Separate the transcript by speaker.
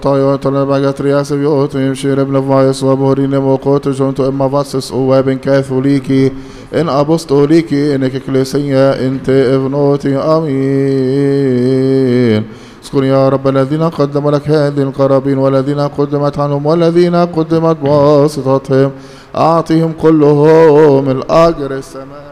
Speaker 1: طايوت لبعت رياس بيوت يمشي بلفايس وبورين موقوت جونتو إما فاسس وابن كاثوليكي إن أبوستوليكي إنك كليسية إنت ابنوتي آمين. اذكر يا رب الذين قدموا لك هذه القرابين والذين قدمت عنهم والذين قدمت بواسطتهم أعطيهم كلهم الأجر السماوي.